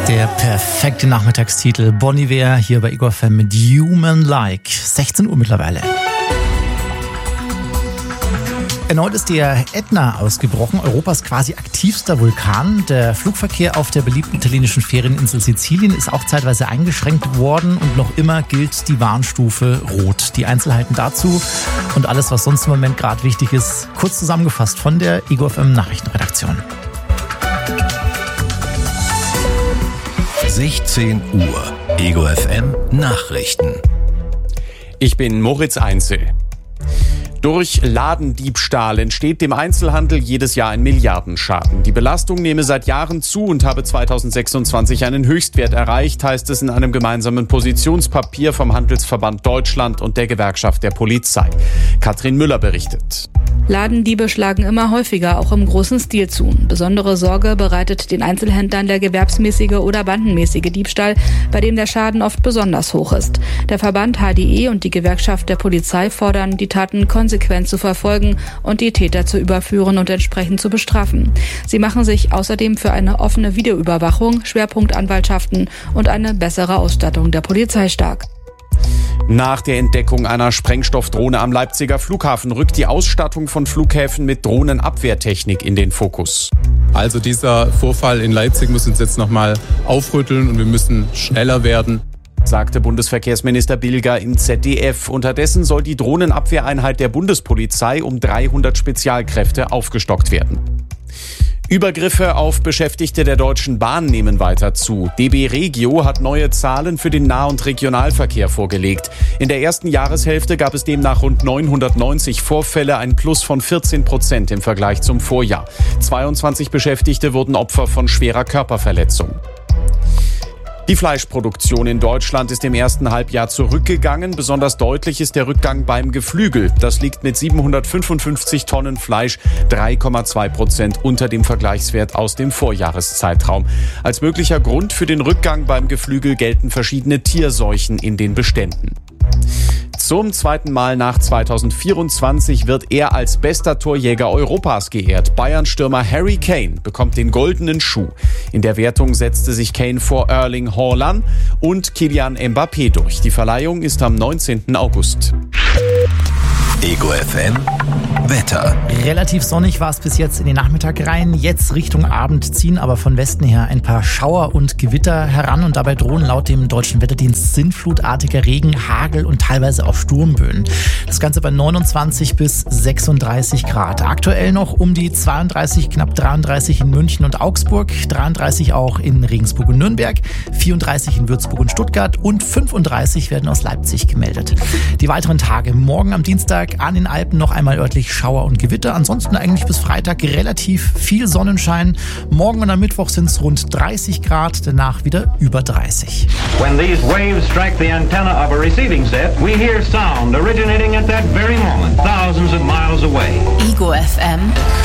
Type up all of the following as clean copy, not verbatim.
Der perfekte Nachmittagstitel Bon Iver hier bei Ego FM mit Human Like. 16 Uhr mittlerweile. Erneut ist der Ätna ausgebrochen, Europas quasi aktivster Vulkan. Der Flugverkehr auf der beliebten italienischen Ferieninsel Sizilien ist auch zeitweise eingeschränkt worden und noch immer gilt die Warnstufe Rot. Die Einzelheiten dazu und alles, was sonst im Moment gerade wichtig ist, kurz zusammengefasst von der Ego FM Nachrichtenredaktion. 16 Uhr. Ego FM Nachrichten. Ich bin Moritz Einzel. Durch Ladendiebstahl entsteht dem Einzelhandel jedes Jahr ein Milliardenschaden. Die Belastung nehme seit Jahren zu und habe 2026 einen Höchstwert erreicht, heißt es in einem gemeinsamen Positionspapier vom Handelsverband Deutschland und der Gewerkschaft der Polizei. Katrin Müller berichtet. Ladendiebe schlagen immer häufiger, auch im großen Stil zu. Besondere Sorge bereitet den Einzelhändlern der gewerbsmäßige oder bandenmäßige Diebstahl, bei dem der Schaden oft besonders hoch ist. Der Verband HDE und die Gewerkschaft der Polizei fordern, die Taten konsequent zu verfolgen und die Täter zu überführen und entsprechend zu bestrafen. Sie machen sich außerdem für eine offene Videoüberwachung, Schwerpunktanwaltschaften und eine bessere Ausstattung der Polizei stark. Nach der Entdeckung einer Sprengstoffdrohne am Leipziger Flughafen rückt die Ausstattung von Flughäfen mit Drohnenabwehrtechnik in den Fokus. Also dieser Vorfall in Leipzig muss uns jetzt nochmal aufrütteln und wir müssen schneller werden, sagte Bundesverkehrsminister Bilger im ZDF. Unterdessen soll die Drohnenabwehreinheit der Bundespolizei um 300 Spezialkräfte aufgestockt werden. Übergriffe auf Beschäftigte der Deutschen Bahn nehmen weiter zu. DB Regio hat neue Zahlen für den Nah- und Regionalverkehr vorgelegt. In der ersten Jahreshälfte gab es demnach rund 990 Vorfälle, ein Plus von 14% im Vergleich zum Vorjahr. 22 Beschäftigte wurden Opfer von schwerer Körperverletzung. Die Fleischproduktion in Deutschland ist im ersten Halbjahr zurückgegangen. Besonders deutlich ist der Rückgang beim Geflügel. Das liegt mit 755 Tonnen Fleisch 3,2% unter dem Vergleichswert aus dem Vorjahreszeitraum. Als möglicher Grund für den Rückgang beim Geflügel gelten verschiedene Tierseuchen in den Beständen. Zum zweiten Mal nach 2024 wird er als bester Torjäger Europas geehrt. Bayern-Stürmer Harry Kane bekommt den goldenen Schuh. In der Wertung setzte sich Kane vor Erling Haaland und Kylian Mbappé durch. Die Verleihung ist am 19. August. Ego FM Wetter. Relativ sonnig war es bis jetzt in den Nachmittag rein. Jetzt Richtung Abend ziehen aber von Westen her ein paar Schauer und Gewitter heran und dabei drohen laut dem Deutschen Wetterdienst sinnflutartiger Regen, Hagel und teilweise auch Sturmböen. Das Ganze bei 29 bis 36 Grad. Aktuell noch um die 32, knapp 33 in München und Augsburg, 33 auch in Regensburg und Nürnberg, 34 in Würzburg und Stuttgart und 35 werden aus Leipzig gemeldet. Die weiteren Tage: morgen am Dienstag an den Alpen noch einmal örtlich Schauer und Gewitter. Ansonsten eigentlich bis Freitag relativ viel Sonnenschein. Morgen und am Mittwoch sind es rund 30 Grad, danach wieder über 30. When these waves strike the antenna of a receiving set, we hear sound originating at that very moment, thousands of miles away. Ego FM.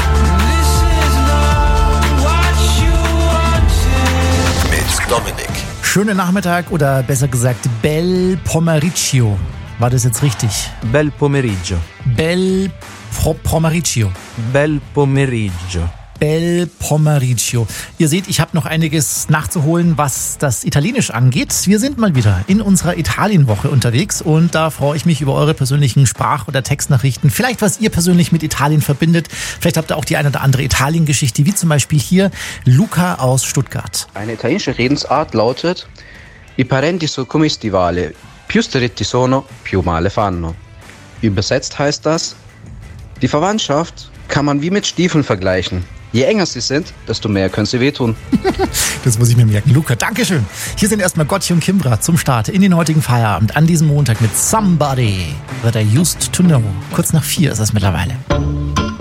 Mit Dominik. Schönen Nachmittag oder besser gesagt Bel Pomeriggio. War das jetzt richtig? Bel pomeriggio. Bel Pomeriggio. Bel pomeriggio. Bel Pomeriggio. Ihr seht, ich habe noch einiges nachzuholen, was das Italienisch angeht. Wir sind mal wieder in unserer Italienwoche unterwegs und da freue ich mich über eure persönlichen Sprach- oder Textnachrichten. Vielleicht, was ihr persönlich mit Italien verbindet. Vielleicht habt ihr auch die eine oder andere Italien-Geschichte, wie zum Beispiel hier Luca aus Stuttgart. Eine italienische Redensart lautet: I parenti sono come stivali, più stretti sono, più male fanno. Übersetzt heißt das: Die Verwandtschaft kann man wie mit Stiefeln vergleichen. Je enger sie sind, desto mehr können sie wehtun. Das muss ich mir merken. Luca, Dankeschön. Hier sind erstmal Gotti und Kimbra zum Start in den heutigen Feierabend an diesem Montag mit Somebody That I Used to Know. Kurz nach 4 ist es mittlerweile.